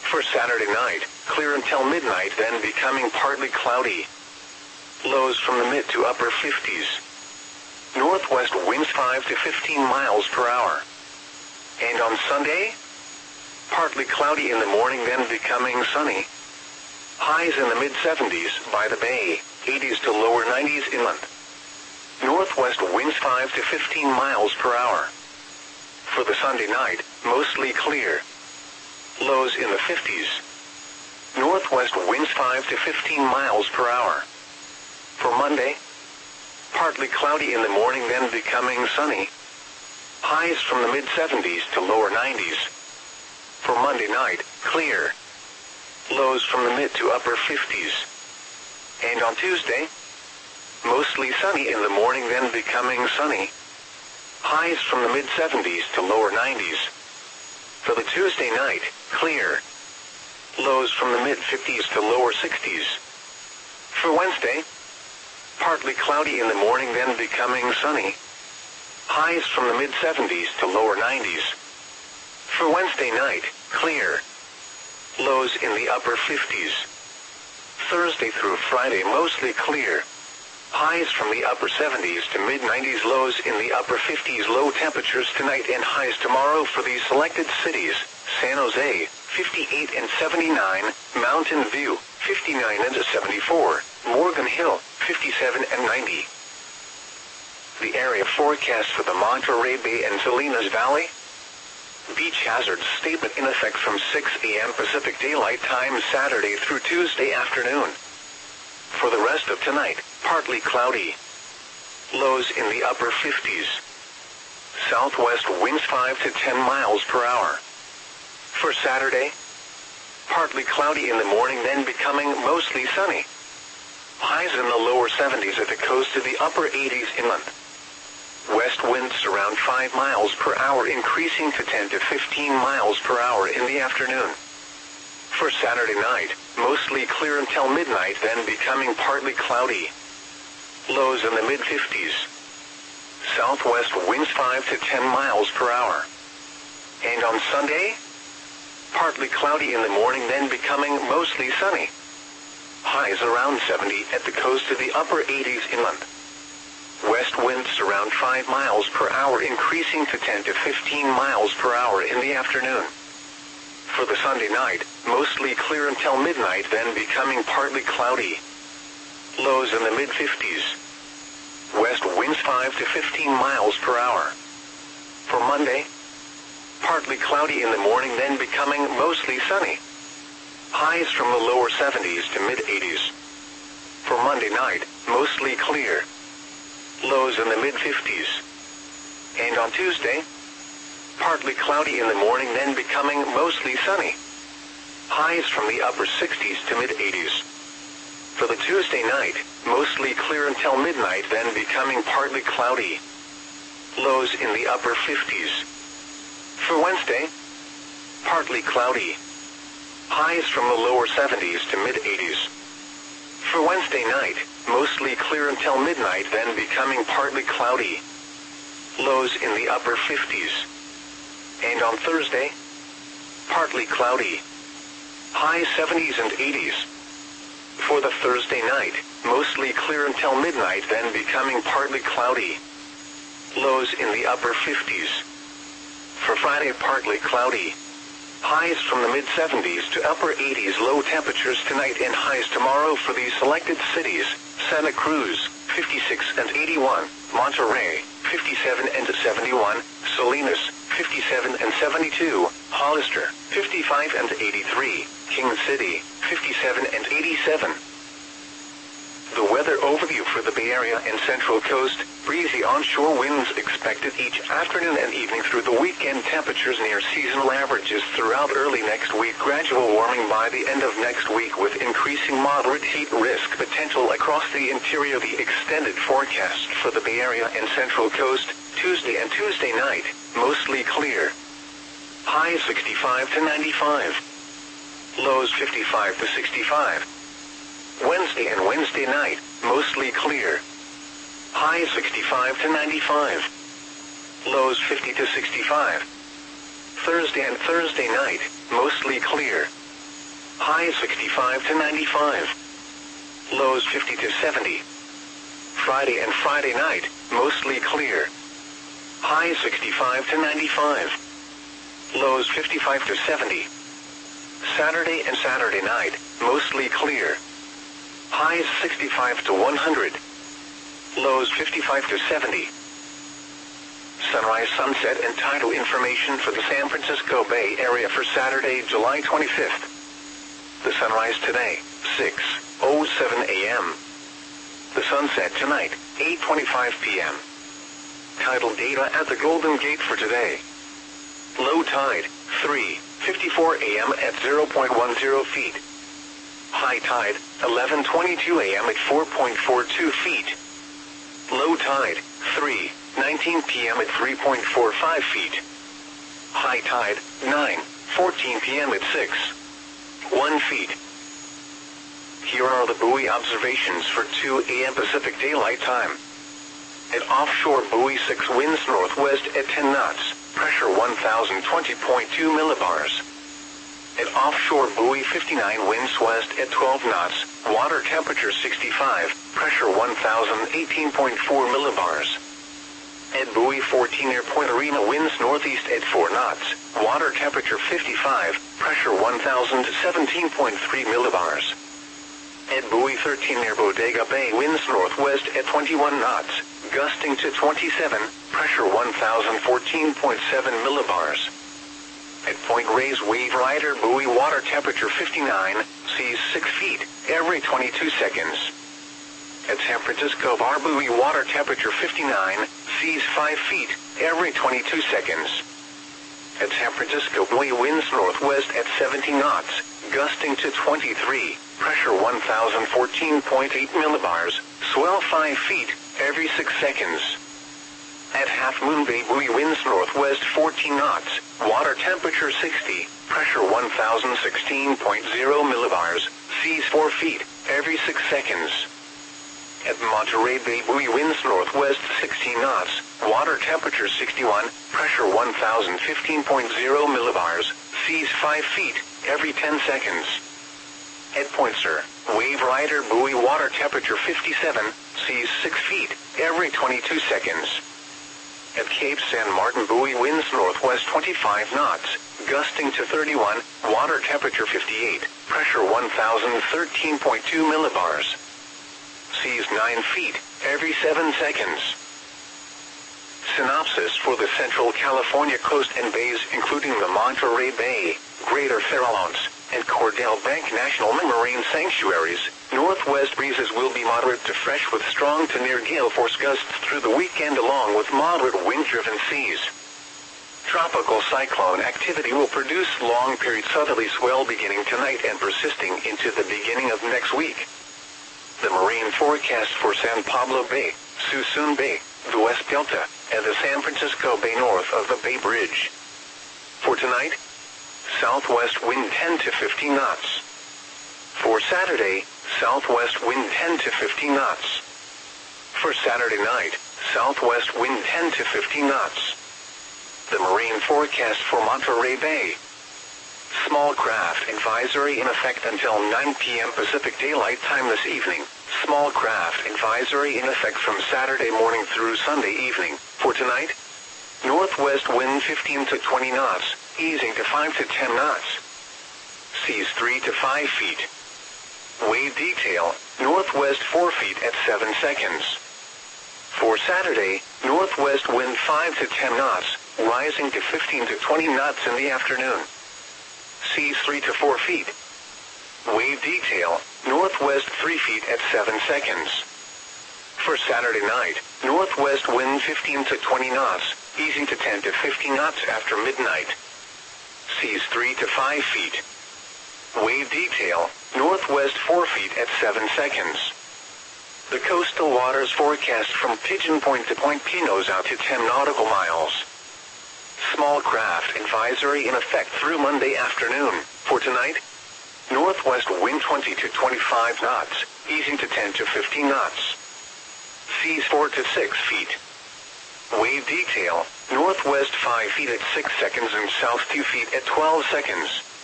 For Saturday night, clear until midnight, then becoming partly cloudy. Lows from the mid to upper 50s. Northwest winds 5 to 15 miles per hour. And on Sunday, partly cloudy in the morning, then becoming sunny. Highs in the mid-70s by the bay, 80s to lower 90s inland. Northwest winds 5 to 15 miles per hour. For the Sunday night, mostly clear. Lows in the 50s. Northwest winds 5 to 15 miles per hour. For Monday, partly cloudy in the morning, then becoming sunny. Highs from the mid-70s to lower 90s. For Monday night, clear. Lows from the mid to upper 50s. And on Tuesday, mostly sunny in the morning, then becoming sunny. Highs from the mid-70s to lower 90s. For the Tuesday night, clear. Lows from the mid-50s to lower 60s. For Wednesday, partly cloudy in the morning, then becoming sunny. Highs from the mid-70s to lower 90s. For Wednesday night, clear. Lows in the upper 50s. Thursday through Friday, mostly clear. Highs from the upper 70s to mid-90s, lows in the upper 50s. Low temperatures tonight and highs tomorrow for these selected cities: San Jose, 58 and 79, Mountain View, 59 and 74, Morgan Hill, 57 and 90. The area forecast for the Monterey Bay and Salinas Valley. Beach hazard statement in effect from 6 a.m. Pacific Daylight Time Saturday through Tuesday afternoon. For the rest of tonight, partly cloudy. Lows in the upper 50s. Southwest winds 5 to 10 miles per hour. For Saturday, partly cloudy in the morning, then becoming mostly sunny. Highs in the lower 70s at the coast to the upper 80s inland. West winds around 5 miles per hour, increasing to 10 to 15 miles per hour in the afternoon. For Saturday night, mostly clear until midnight, then becoming partly cloudy. Lows in the mid-50s. Southwest winds 5 to 10 miles per hour. And on Sunday, partly cloudy in the morning, then becoming mostly sunny. Highs around 70 at the coast to the upper 80s inland. West winds around 5 miles per hour, increasing to 10 to 15 miles per hour in the afternoon. For the Sunday night, mostly clear until midnight, then becoming partly cloudy. Lows in the mid-50s. West winds 5 to 15 miles per hour. For Monday, partly cloudy in the morning, then becoming mostly sunny. Highs from the lower 70s to mid-80s. For Monday night, mostly clear. Lows in the mid-50s. And on Tuesday, partly cloudy in the morning, then becoming mostly sunny. Highs from the upper 60s to mid-80s. For the Tuesday night, mostly clear until midnight, then becoming partly cloudy. Lows in the upper 50s. For Wednesday, partly cloudy. Highs from the lower 70s to mid-80s. For Wednesday night, mostly clear until midnight, then becoming partly cloudy. Lows in the upper 50s. And on Thursday, partly cloudy. Highs 70s and 80s. For the Thursday night, mostly clear until midnight, then becoming partly cloudy. Lows in the upper 50s. For Friday, partly cloudy. Highs from the mid-70s to upper 80s. Low temperatures tonight and highs tomorrow for these selected cities: Santa Cruz, 56 and 81, Monterey, 57 and 71, Salinas, 57 and 72, Hollister, 55 and 83, King City, 57 and 87. The weather overview for the Bay Area and Central Coast: breezy onshore winds expected each afternoon and evening through the weekend. Temperatures near seasonal averages throughout early next week. Gradual warming by the end of next week with increasing moderate heat risk potential across the interior. The extended forecast for the Bay Area and Central Coast: Tuesday and Tuesday night, mostly clear. Highs 65 to 95. Lows 55 to 65. Wednesday and Wednesday night, mostly clear. Highs 65 to 95. Lows 50 to 65. Thursday and Thursday night, mostly clear. Highs 65 to 95. Lows 50 to 70. Friday and Friday night, mostly clear. Highs 65 to 95. Lows 55 to 70. Saturday and Saturday night, mostly clear. Highs 65 to 100. Lows 55 to 70. Sunrise, sunset, and tidal information for the San Francisco Bay Area for Saturday, July 25th. The sunrise today, 6:07 a.m. The sunset tonight, 8:25 p.m. Tidal data at the Golden Gate for today. Low tide, 3:54 a.m. at 0.10 feet. High tide, 11:22 a.m. at 4.42 feet. Low tide, 3:19 p.m. at 3.45 feet. High tide, 9:14 p.m. at 6.1 feet. Here are the buoy observations for 2 a.m. Pacific Daylight Time. At offshore buoy 6, winds northwest at 10 knots, pressure 1020.2 millibars. At offshore buoy 59, winds west at 12 knots, water temperature 65, pressure 1018.4 millibars. At buoy 14 near Point Arena, winds northeast at 4 knots, water temperature 55, pressure 1017.3 millibars. At buoy 13 near Bodega Bay, winds northwest at 21 knots, gusting to 27, pressure 1014.7 millibars. At Point Reyes Wave Rider buoy, water temperature 59, seas 6 feet, every 22 seconds. At San Francisco Bar buoy, water temperature 59, seas 5 feet, every 22 seconds. At San Francisco buoy, winds northwest at 17 knots, gusting to 23, pressure 1014.8 millibars, swell 5 feet, every 6 seconds. At Half Moon Bay buoy, winds northwest 14 knots, water temperature 60, pressure 1016.0 millibars, seas 4 feet, every 6 seconds. At Monterey Bay buoy, winds northwest 16 knots, water temperature 61, pressure 1015.0 millibars, seas 5 feet, every 10 seconds. At Point Sur, Wave Rider buoy, water temperature 57, seas 6 feet, every 22 seconds. At Cape San Martin buoy, winds northwest 25 knots, gusting to 31, water temperature 58, pressure 1013.2 millibars. Seas 9 feet, every 7 seconds. Synopsis for the Central California coast and bays, including the Monterey Bay, Greater Farallones, and Cordell Bank National Marine Sanctuaries. Northwest breezes will be moderate to fresh with strong to near gale force gusts through the weekend, along with moderate wind-driven seas. Tropical cyclone activity will produce long-period southerly swell beginning tonight and persisting into the beginning of next week. The marine forecast for San Pablo Bay, Suisun Bay, the West Delta, and the San Francisco Bay north of the Bay Bridge. For tonight, southwest wind 10 to 15 knots. For Saturday, southwest wind 10 to 15 knots. For Saturday night, southwest wind 10 to 15 knots. The marine forecast for Monterey Bay. Small craft advisory in effect until 9 p.m. Pacific Daylight Time this evening. Small craft advisory in effect from Saturday morning through Sunday evening. For tonight, northwest wind 15 to 20 knots, easing to 5 to 10 knots. Seas 3 to 5 feet. Wave detail, northwest 4 feet at 7 seconds. For Saturday, northwest wind 5 to 10 knots, rising to 15 to 20 knots in the afternoon. Seas 3 to 4 feet. Wave detail, northwest 3 feet at 7 seconds. For Saturday night, northwest wind 15 to 20 knots, easing to 10 to 15 knots after midnight. Seas 3 to 5 feet. Wave detail, northwest 4 feet at 7 seconds. The coastal waters forecast from Pigeon Point to Point Pinos out to 10 nautical miles. Small craft advisory in effect through Monday afternoon. For tonight, northwest wind 20 to 25 knots, easing to 10 to 15 knots. Seas 4 to 6 feet. Wave detail, northwest 5 feet at 6 seconds and south 2 feet at 12 seconds.